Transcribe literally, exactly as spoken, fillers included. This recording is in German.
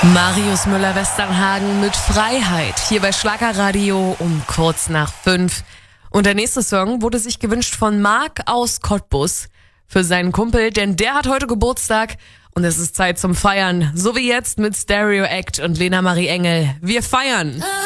Marius Müller-Westernhagen mit Freiheit hier bei Schlagerradio um kurz nach fünf. Und der nächste Song wurde sich gewünscht von Marc aus Cottbus für seinen Kumpel, denn der hat heute Geburtstag und es ist Zeit zum Feiern. So wie jetzt mit Stereo Act und Lena Marie Engel. Wir feiern!